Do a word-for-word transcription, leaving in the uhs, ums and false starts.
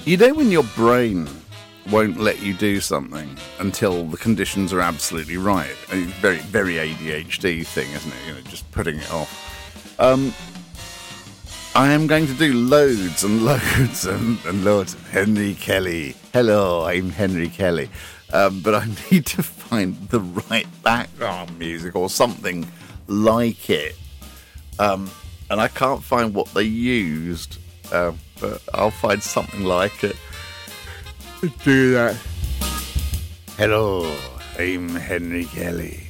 You know when your brain won't let you do something until the conditions are absolutely right? It's very, very A D H D thing, isn't it? You know, just putting it off. Um, I am going to do loads and loads and, and loads of Henry Kelly. Hello, I'm Henry Kelly. Um, but I need to find the right background music or something like it. Um, and I can't find what they used. Uh, but I'll find something like it. Do that. Hello, I'm Henry Kelly.